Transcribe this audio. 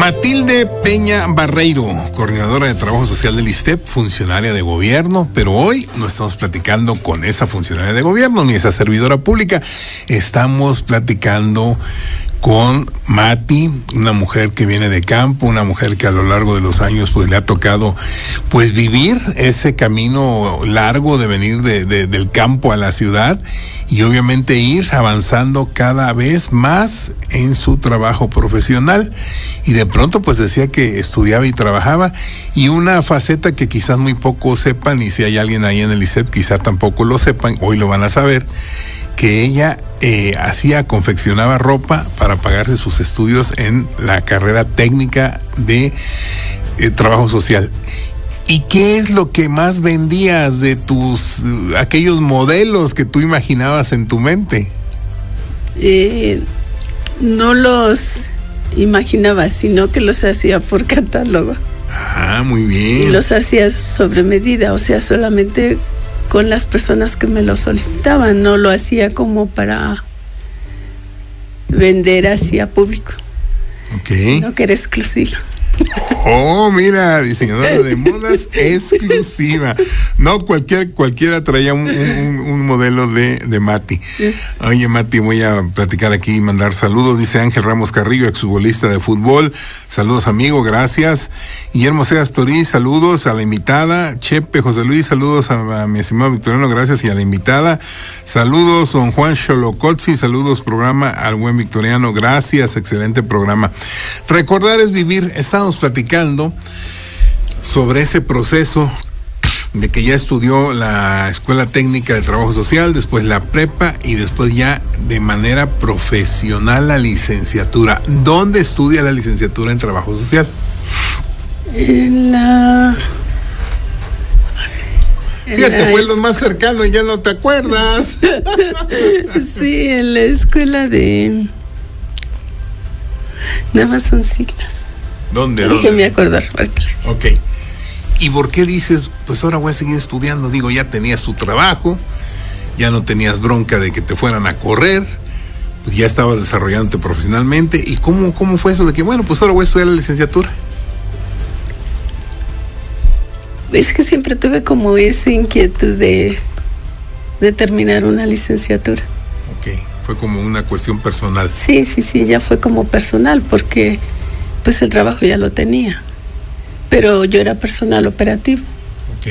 Matilde Peña Barreiro, coordinadora de Trabajo Social del ISSSTEP, funcionaria de gobierno, pero hoy no estamos platicando con esa funcionaria de gobierno ni esa servidora pública, estamos platicando con Mati, una mujer que viene de campo, una mujer que a lo largo de los años pues le ha tocado pues vivir ese camino largo de venir del campo a la ciudad y obviamente ir avanzando cada vez más en su trabajo profesional. Y de pronto pues decía que estudiaba y trabajaba, y una faceta que quizás muy pocos sepan, y si hay alguien ahí en el ISSSTEP quizás tampoco lo sepan, hoy lo van a saber, que ella confeccionaba ropa para pagarse sus estudios en la carrera técnica de trabajo social. ¿Y qué es lo que más vendías de aquellos modelos que tú imaginabas en tu mente? No los imaginaba, sino que los hacía por catálogo. Ah, muy bien. Y los hacía sobre medida, o sea, solamente con las personas que me lo solicitaban, no lo hacía como para vender así a público. Okay. Sino que era exclusivo. Oh, mira, diseñadora de modas exclusiva. No cualquiera traía un modelo de Mati. Sí. Oye, Mati, voy a platicar aquí y mandar saludos. Dice Ángel Ramos Carrillo, exfutbolista de fútbol. Saludos, amigo, gracias. Guillermo Seas Torí, saludos a la invitada. Chepe José Luis, saludos a mi estimado Victoriano, gracias, y a la invitada. Saludos, don Juan Xolocotzi, saludos, programa al buen Victoriano, gracias, excelente programa. Recordar es vivir. Estamos platicando sobre ese proceso de que ya estudió la Escuela Técnica de Trabajo Social, después la prepa y después ya de manera profesional la licenciatura. ¿Dónde estudia la licenciatura en Trabajo Social? Fíjate, fue lo más cercano y ya no te acuerdas. Sí, en la escuela de... Nada más son siglas. ¿Dónde? Déjeme acordar. Ok. ¿Y por qué dices, pues ahora voy a seguir estudiando? Digo, ya tenías tu trabajo, ya no tenías bronca de que te fueran a correr, pues ya estabas desarrollándote profesionalmente. ¿Y cómo fue eso de que, bueno, pues ahora voy a estudiar la licenciatura? Es que siempre tuve como esa inquietud de terminar una licenciatura. Ok, fue como una cuestión personal. Sí, ya fue como personal, porque pues el trabajo ya lo tenía, pero yo era personal operativo.